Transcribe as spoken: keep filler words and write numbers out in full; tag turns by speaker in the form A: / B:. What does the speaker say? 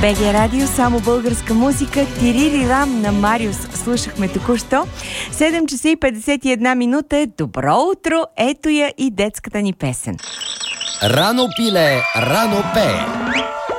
A: БГ Радио, само българска музика. Тирири Рам на Мариус слушахме току-що. седем часа и петдесет и една минута. Добро утро! Ето я и детската ни песен.
B: Рано пиле, рано пее.